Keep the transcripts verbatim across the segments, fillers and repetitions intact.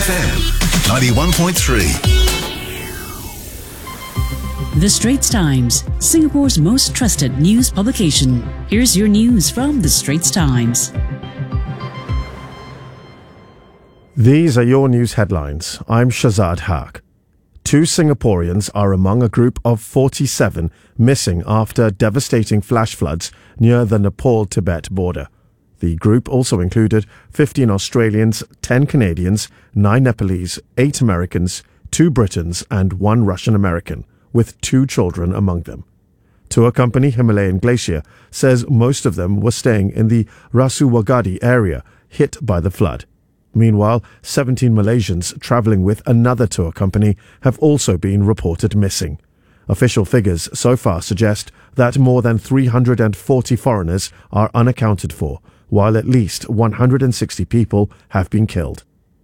F M ninety-one point three. The Straits Times, Singapore's most trusted news publication. Here's your news from The Straits Times. These are your news headlines. I'm Shazad Haq. Two Singaporeans are among a group of forty-seven missing after devastating flash floods near the Nepal-Tibet border. The group also included fifteen Australians, ten Canadians, nine Nepalese, eight Americans, two Britons and one Russian American, with two children among them. Tour company Himalayan Glacier says most of them were staying in the Rasuwagadi area hit by the flood. Meanwhile, seventeen Malaysians travelling with another tour company have also been reported missing. Official figures so far suggest that more than three hundred forty foreigners are unaccounted for, while at least one hundred sixty people have been killed.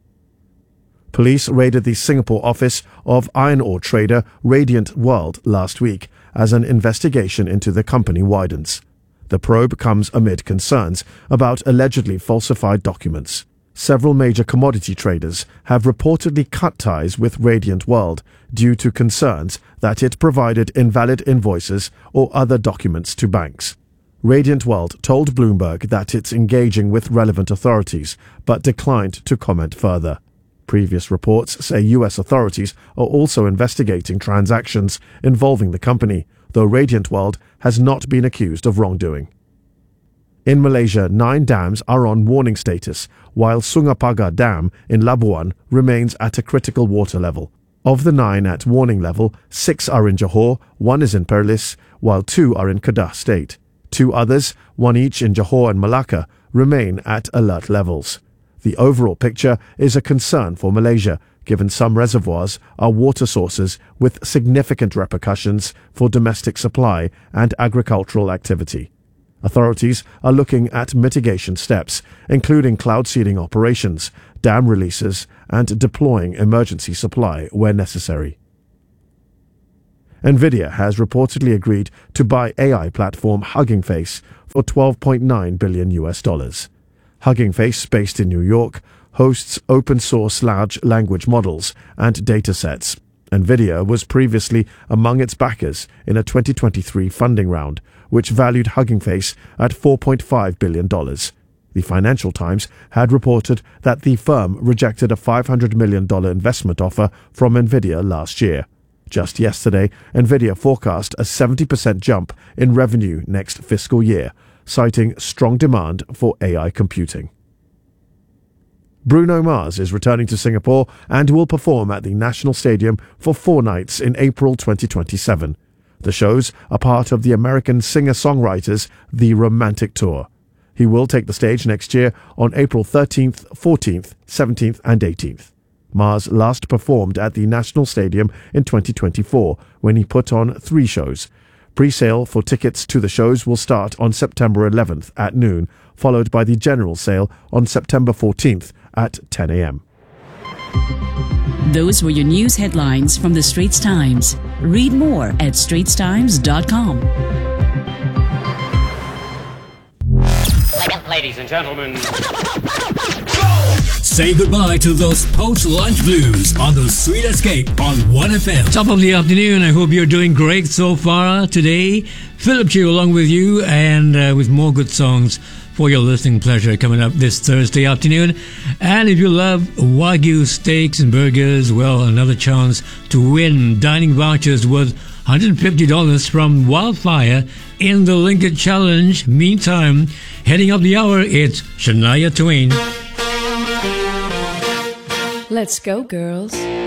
Police raided the Singapore office of iron ore trader Radiant World last week as an investigation into the company widens. The probe comes amid concerns about allegedly falsified documents. Several major commodity traders have reportedly cut ties with Radiant World due to concerns that it provided invalid invoices or other documents to banks. Radiant World told Bloomberg that it's engaging with relevant authorities, but declined to comment further. Previous reports say U S authorities are also investigating transactions involving the company, though Radiant World has not been accused of wrongdoing. In Malaysia, nine dams are on warning status, while Sungapaga Dam in Labuan remains at a critical water level. Of the nine at warning level, six are in Johor, one is in Perlis, while two are in Kedah State. Two others, one each in Johor and Malacca, remain at alert levels. The overall picture is a concern for Malaysia, given some reservoirs are water sources with significant repercussions for domestic supply and agricultural activity. Authorities are looking at mitigation steps, including cloud seeding operations, dam releases, and deploying emergency supply where necessary. Nvidia has reportedly agreed to buy A I platform Hugging Face for twelve point nine billion U S dollars. Hugging Face, based in New York, hosts open-source large language models and datasets. Nvidia was previously among its backers in a twenty twenty-three funding round, which valued Hugging Face at four point five billion dollars. The Financial Times had reported that the firm rejected a five hundred million dollars investment offer from Nvidia last year. Just yesterday, Nvidia forecast a seventy percent jump in revenue next fiscal year, citing strong demand for A I computing. Bruno Mars is returning to Singapore and will perform at the National Stadium for four nights in April twenty twenty-seven. The shows are part of the American singer-songwriters The Romantic Tour. He will take the stage next year on April thirteenth, fourteenth, seventeenth and eighteenth. Mars last performed at the National Stadium in twenty twenty-four when he put on three shows. Pre-sale for tickets to the shows will start on September eleventh at noon, followed by the general sale on September fourteenth at ten a.m. Those were your news headlines from The Straits Times. Read more at straits times dot com. Ladies and gentlemen, say goodbye to those post-lunch blues on the Sweet Escape on one F M. Top of the afternoon. I hope you're doing great so far today. Philip Chew along with you and uh, with more good songs for your listening pleasure coming up this Thursday afternoon. And if you love Wagyu steaks and burgers, well, another chance to win dining vouchers worth one hundred fifty dollars from Wildfire in the Linked Challenge. Meantime, heading up the hour, it's Shania Twain. Let's go, girls.